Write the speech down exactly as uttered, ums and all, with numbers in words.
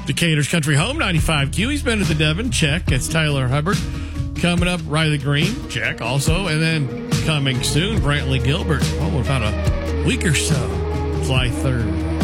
Decatur's Country Home, ninety-five Q. He's been at the Devon. Check. It's Tyler Hubbard. Coming up, Riley Green. Check also. And then coming soon, Brantley Gilbert. Oh, about a week or so. July third.